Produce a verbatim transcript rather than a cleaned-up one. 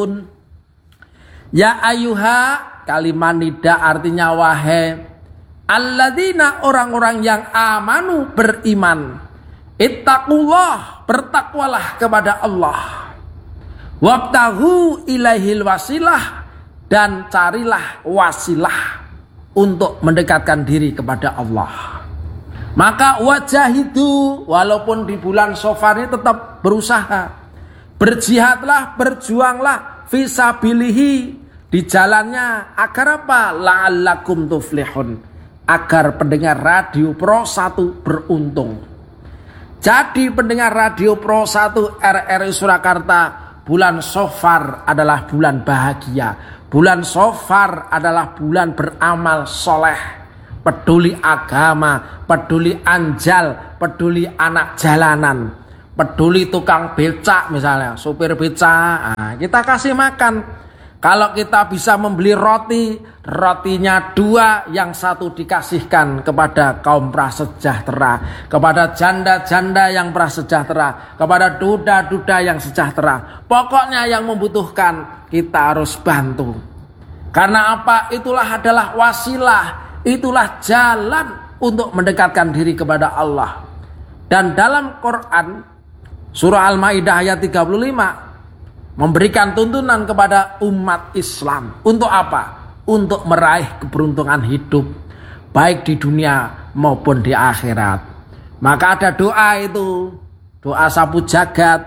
muflihun. Ya ayuha, kalimat nida artinya wahai alladzina, orang-orang yang amanu, beriman. Ittaqullah, bertakwalah kepada Allah. Wabtahu ilaihil wasilah, dan carilah wasilah untuk mendekatkan diri kepada Allah. Maka wajahidu, walaupun di bulan Shofar ini tetap berusaha. Berjihadlah, berjuanglah fisabilihi, di jalannya, agar apa? La'allakum tuflihun, agar pendengar radio Pro satu beruntung. Jadi pendengar radio Pro satu R R I Surakarta, bulan Shofar adalah bulan bahagia. Bulan Shofar adalah bulan beramal soleh, peduli agama, peduli anjal, peduli anak jalanan, peduli tukang becak misalnya, supir becak. Nah, kita kasih makan. Kalau kita bisa membeli roti, rotinya dua, yang satu dikasihkan kepada kaum prasejahtera, kepada janda-janda yang prasejahtera, kepada duda-duda yang sejahtera. Pokoknya yang membutuhkan kita harus bantu. Karena apa? Itulah adalah wasilah, itulah jalan untuk mendekatkan diri kepada Allah. Dan dalam Quran, surah Al-Maidah ayat tiga puluh lima, memberikan tuntunan kepada umat Islam. Untuk apa? Untuk meraih keberuntungan hidup, baik di dunia maupun di akhirat. Maka ada doa itu, doa sapu jagat.